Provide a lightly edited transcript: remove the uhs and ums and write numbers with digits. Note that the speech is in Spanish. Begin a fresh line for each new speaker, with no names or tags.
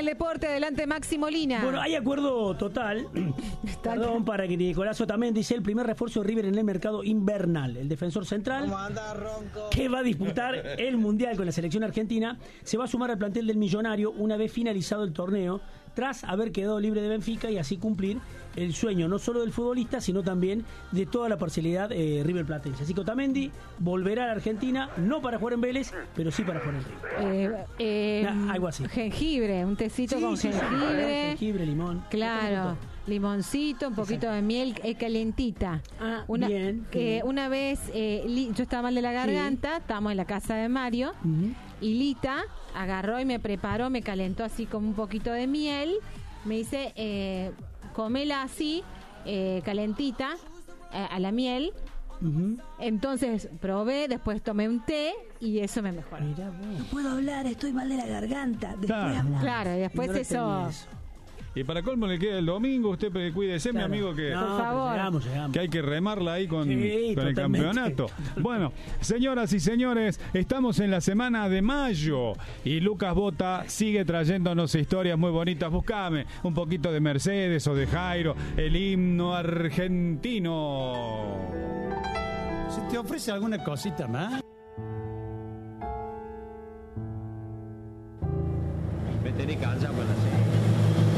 el deporte. Adelante, Maxi Molina.
Bueno, hay acuerdo total. Perdón, para que Nicolás Otamendi sea el primer refuerzo de River en el mercado invernal. El defensor central, que va a disputar el Mundial con la selección argentina, se va a sumar al plantel del Millonario una vez finalizado el torneo, tras haber quedado libre de Benfica y así cumplir el sueño no solo del futbolista, sino también de toda la parcialidad River Platense. Así que Otamendi volverá a la Argentina, no para jugar en Vélez, pero sí para jugar en River. Algo así.
Jengibre, un tecito con jengibre.
Jengibre, limón.
Claro, limoncito, un poquito de miel calentita.
Bien.
Una vez yo estaba mal de la garganta, estábamos en la casa de Mario, y Lita agarró y me preparó, me calentó así como un poquito de miel, me dice, comela así, calentita, a la miel. Entonces probé, después tomé un té y eso me mejoró.
No puedo hablar, estoy mal de la garganta. Después hablamos.
Claro, y después
No
eso.
Y para colmo le queda el domingo, usted cuídese,
Claro.
mi amigo, que,
Por favor.
Llegamos.
que hay que remarla ahí con
Sí,
el
totalmente.
campeonato. Bueno, señoras y señores, estamos en la semana de mayo y Lucas Bota sigue trayéndonos historias muy bonitas. Buscame un poquito de Mercedes o de Jairo, el himno argentino.
¿Se te ofrece alguna cosita más?